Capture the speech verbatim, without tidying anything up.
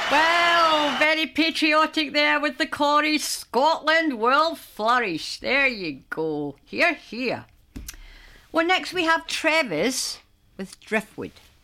Well, very patriotic there with the Corries. Scotland will flourish. There you go. Here, here. Well, next we have Travis with Driftwood.